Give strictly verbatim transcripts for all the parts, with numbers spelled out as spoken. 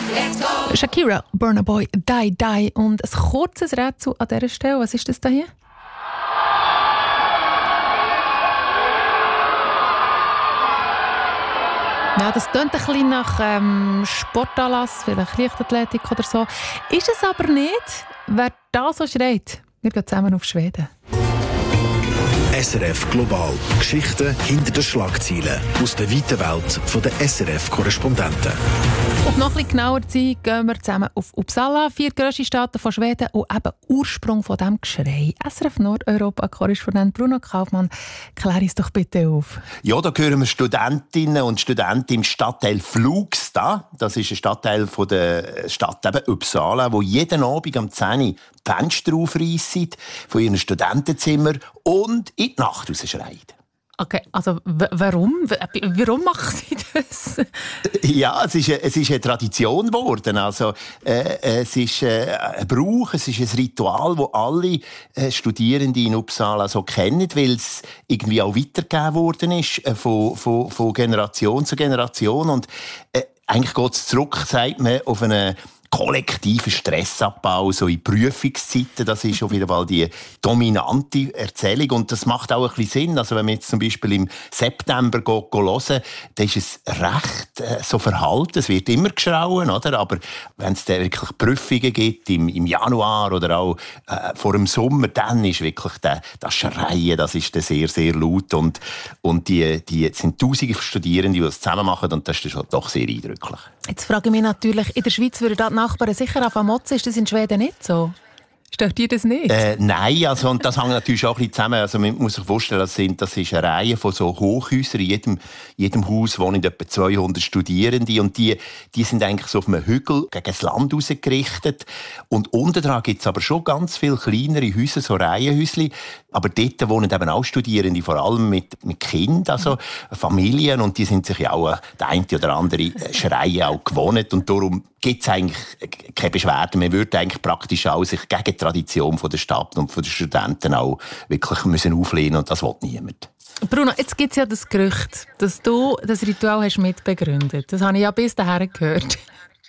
Shakira, Burna Boy, Die Die. Und ein kurzes Rätsel an dieser Stelle. Was ist das da hier? Ja, das klingt ein bisschen nach ähm, Sportanlass, vielleicht Leichtathletik oder so. Ist es aber nicht. Wer da so schreit, wir gehen zusammen auf Schweden. S R F Global. Geschichten hinter den Schlagzeilen aus der weiten Welt der S R F-Korrespondenten. Um noch ein bisschen genauer zu sein, gehen wir zusammen auf Uppsala, viertgrösste Stadt von Schweden und eben Ursprung von diesem Geschrei. S R F Nordeuropa-Korrespondent Bruno Kaufmann, klär uns doch bitte auf. Ja, da hören wir Studentinnen und Studenten im Stadtteil Flugsta. Das ist ein Stadtteil von der Stadt eben Uppsala, wo jeden Abend um zehn Uhr die Fenster aufreissen von ihren Studentenzimmer und in die Nacht rausschreien. Okay, also w- warum? W- warum machen Sie das? Ja, es ist, es ist eine Tradition geworden. Also, äh, es ist äh, ein Brauch, es ist ein Ritual, das alle äh, Studierenden in Uppsala so kennen, weil es irgendwie auch weitergegeben worden ist äh, von, von, von Generation zu Generation. Und äh, eigentlich geht es zurück, sagt man, auf eine kollektiven Stressabbau, so in Prüfungszeiten, das ist auf jeden Fall die dominante Erzählung und das macht auch ein bisschen Sinn. Also wenn wir jetzt zum Beispiel im September hören, dann ist es recht äh, so verhalten, es wird immer geschrauen, oder? Aber wenn es dann wirklich Prüfungen gibt im, im Januar oder auch äh, vor dem Sommer, dann ist wirklich der, das Schreien, das ist dann sehr, sehr laut und, und die, die sind tausende Studierende, die das zusammen machen und das ist schon doch sehr eindrücklich. Jetzt frage ich mich natürlich, in der Schweiz würden da die Nachbarn sicher anfangen motzen. Ist das in Schweden nicht so? Stört ihr das nicht? Äh, nein, also, und das hängt natürlich auch ein bisschen zusammen. Also, man muss sich vorstellen, das, sind, das ist eine Reihe von so Hochhäusern. In jedem, jedem Haus wohnen etwa zweihundert Studierende. Und die, die sind eigentlich so auf einem Hügel gegen das Land ausgerichtet. Und unten dran gibt es aber schon ganz viele kleinere Häuser, so Reihenhäuschen. Aber dort wohnen eben auch Studierende, vor allem mit, mit Kindern, also Familien. Und die sind sich ja auch, der eine oder andere Schreien auch gewohnt. Und darum gibt es eigentlich keine Beschwerden. Man würde eigentlich praktisch auch sich gegen die Tradition von der Stadt und von den Studenten auch wirklich müssen auflehnen und das will niemand. Bruno, jetzt gibt es ja das Gerücht, dass du das Ritual hast mitbegründet. Das habe ich ja bis dahin gehört.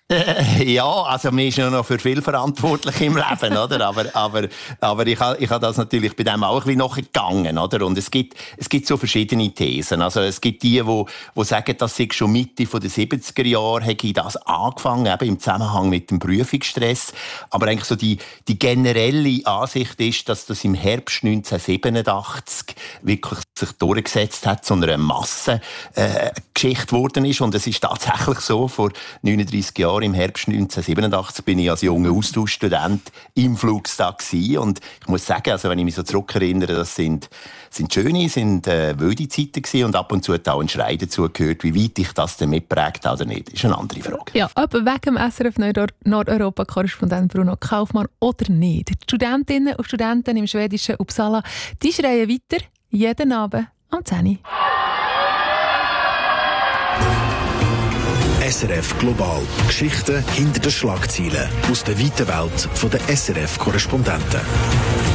Äh, ja, also man ist ja noch für viel verantwortlich im Leben, oder? Aber, aber, aber ich habe ich ha das natürlich bei dem auch ein bisschen nachgegangen, oder? Und es gibt, es gibt so verschiedene Thesen. Also es gibt die, die, die sagen, dass ich schon Mitte der siebziger Jahre hätte das angefangen, eben im Zusammenhang mit dem Prüfungsstress. Aber eigentlich so die, die generelle Ansicht ist, dass das im Herbst neunzehnhundertsiebenundachtzig wirklich sich durchgesetzt hat, zu einer Massengeschichte äh, geworden ist. Und es ist tatsächlich so, vor neununddreissig Jahren im Herbst neunzehnhundertsiebenundachtzig bin ich als junger Austauschstudent im Flugsta gsi und ich muss sagen, also wenn ich mich so zurückerinnere, das sind, sind schöne, sind äh, wilde Zeiten gsi und ab und zu hat auch ein Schrei dazu gehört, wie weit ich das denn mitprägt habe oder nicht, ist eine andere Frage. Ja, ob wegen dem S R F Nordeuropa-Korrespondent Bruno Kaufmann oder nicht. Die Studentinnen und Studenten im schwedischen Uppsala, die schreien weiter, jeden Abend um zehn Uhr. S R F Global. Geschichten hinter den Schlagzeilen aus der weiten Welt der S R F-Korrespondenten.